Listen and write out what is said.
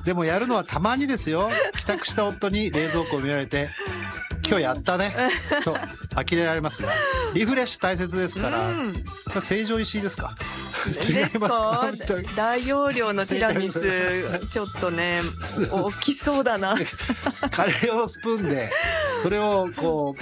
でもやるのはたまにですよ。帰宅した夫に冷蔵庫を見られて今日やったねと呆れられますが、リフレッシュ大切ですから、これ成城石井ですか？違いますか？ 大容量のティラミスちょっとね大きそうだな。 カレーをスプーンでそれをこう